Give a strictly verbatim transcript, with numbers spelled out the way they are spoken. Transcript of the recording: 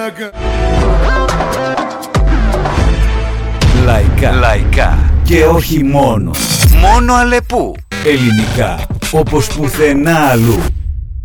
Λαϊκά, λαϊκά και όχι μόνο. Μόνο Αλεπού. Ελληνικά όπως πουθενά αλλού.